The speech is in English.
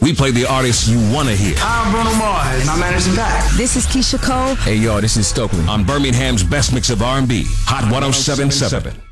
We play the artists you want to hear. I'm Bruno Mars. I'm Anderson .Paak. This is Keisha Cole. Hey, yo, this is Stokely. On Birmingham's best mix of R&B, Hot 107.7.